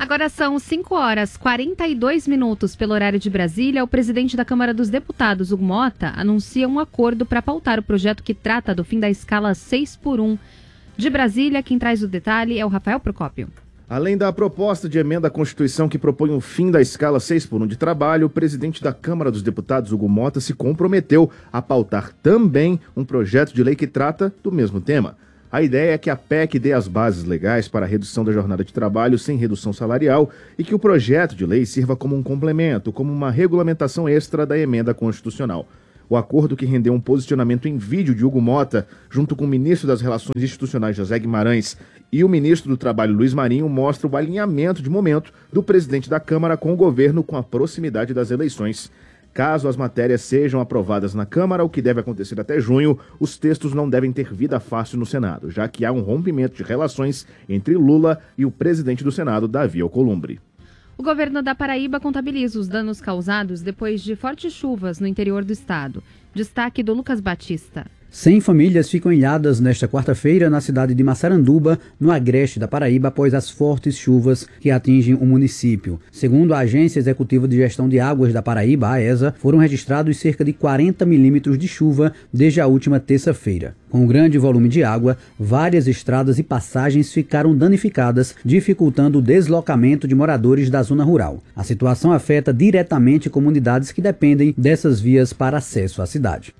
Agora são 5h42 pelo horário de Brasília. O presidente da Câmara dos Deputados, Hugo Mota, anuncia um acordo para pautar o projeto que trata do fim da escala 6x1. De Brasília, quem traz o detalhe é o Rafael Procópio. Além da proposta de emenda à Constituição que propõe o fim da escala 6x1 de trabalho, o presidente da Câmara dos Deputados, Hugo Mota, se comprometeu a pautar também um projeto de lei que trata do mesmo tema. A ideia é que a PEC dê as bases legais para a redução da jornada de trabalho sem redução salarial e que o projeto de lei sirva como um complemento, como uma regulamentação extra da emenda constitucional. O acordo, que rendeu um posicionamento em vídeo de Hugo Mota, junto com o ministro das Relações Institucionais, José Guimarães, e o ministro do Trabalho, Luiz Marinho, mostra o alinhamento de momento do presidente da Câmara com o governo com a proximidade das eleições. Caso as matérias sejam aprovadas na Câmara, o que deve acontecer até junho, os textos não devem ter vida fácil no Senado, já que há um rompimento de relações entre Lula e o presidente do Senado, Davi Alcolumbre. O governo da Paraíba contabiliza os danos causados depois de fortes chuvas no interior do estado. Destaque do Lucas Batista. 100 famílias ficam ilhadas nesta quarta-feira na cidade de Massaranduba, no agreste da Paraíba, após as fortes chuvas que atingem o município. Segundo a Agência Executiva de Gestão de Águas da Paraíba, a AESA, foram registrados cerca de 40 milímetros de chuva desde a última terça-feira. Com o grande volume de água, várias estradas e passagens ficaram danificadas, dificultando o deslocamento de moradores da zona rural. A situação afeta diretamente comunidades que dependem dessas vias para acesso à cidade.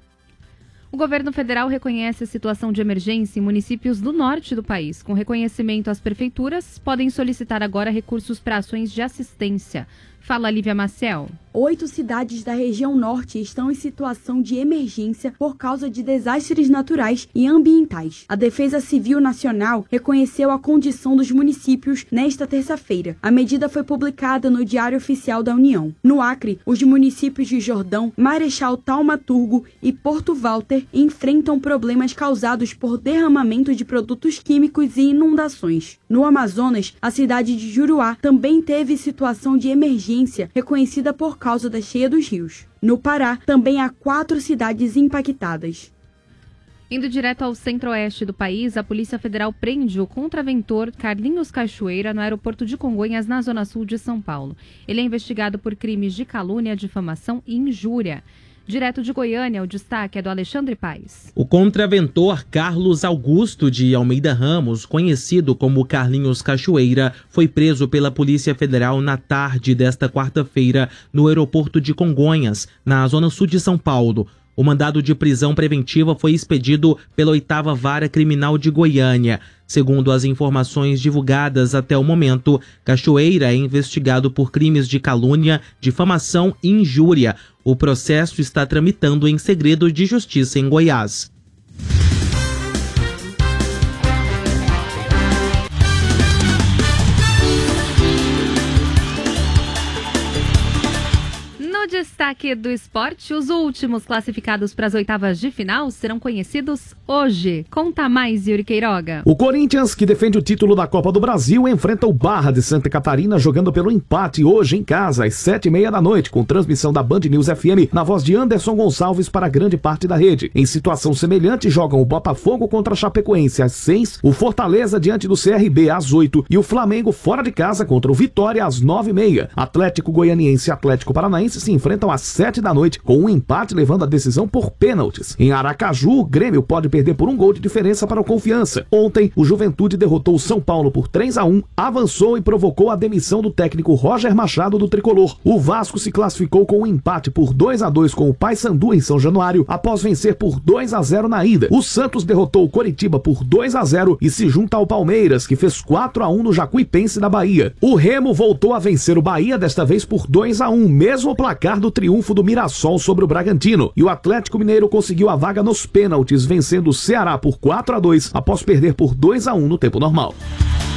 O governo federal reconhece a situação de emergência em municípios do norte do país. Com reconhecimento, as prefeituras podem solicitar agora recursos para ações de assistência. Fala, Lívia Maciel. 8 cidades da região norte estão em situação de emergência por causa de desastres naturais e ambientais. A Defesa Civil Nacional reconheceu a condição dos municípios nesta terça-feira. A medida foi publicada no Diário Oficial da União. No Acre, os municípios de Jordão, Marechal Taumaturgo e Porto Walter enfrentam problemas causados por derramamento de produtos químicos e inundações. No Amazonas, a cidade de Juruá também teve situação de emergência reconhecida por causa da cheia dos rios. No Pará, também há 4 cidades impactadas. Indo direto ao centro-oeste do país, a Polícia Federal prende o contraventor Carlinhos Cachoeira no aeroporto de Congonhas, na zona sul de São Paulo. Ele é investigado por crimes de calúnia, difamação e injúria. Direto de Goiânia, o destaque é do Alexandre Paes. O contraventor Carlos Augusto de Almeida Ramos, conhecido como Carlinhos Cachoeira, foi preso pela Polícia Federal na tarde desta quarta-feira no aeroporto de Congonhas, na zona sul de São Paulo. O mandado de prisão preventiva foi expedido pela 8ª Vara Criminal de Goiânia. Segundo as informações divulgadas até o momento, Cachoeira é investigado por crimes de calúnia, difamação e injúria. O processo está tramitando em segredo de justiça em Goiás. Destaque do esporte, os últimos classificados para as oitavas de final serão conhecidos hoje. Conta mais, Yuri Queiroga. O Corinthians, que defende o título da Copa do Brasil, enfrenta o Barra de Santa Catarina jogando pelo empate hoje em casa, às 7h30 da noite, com transmissão da Band News FM, na voz de Anderson Gonçalves para grande parte da rede. Em situação semelhante, jogam o Botafogo contra a Chapecoense às 6h, o Fortaleza diante do CRB às 8h e o Flamengo fora de casa contra o Vitória às 9h30. Atlético Goianiense e Atlético Paranaense se enfrentam às 7h da noite, com um empate levando a decisão por pênaltis. Em Aracaju, o Grêmio pode perder por 1 gol de diferença para o Confiança. Ontem, o Juventude derrotou o São Paulo por 3-1, avançou e provocou a demissão do técnico Roger Machado do Tricolor. O Vasco se classificou com um empate por 2-2 com o Paysandu em São Januário, após vencer por 2-0 na ida. O Santos derrotou o Coritiba por 2-0 e se junta ao Palmeiras, que fez 4-1 no Jacuipense da Bahia. O Remo voltou a vencer o Bahia, desta vez por 2-1, mesmo placar do triunfo do Mirassol sobre o Bragantino. E o Atlético Mineiro conseguiu a vaga nos pênaltis, vencendo o Ceará por 4-2, após perder por 2-1 no tempo normal.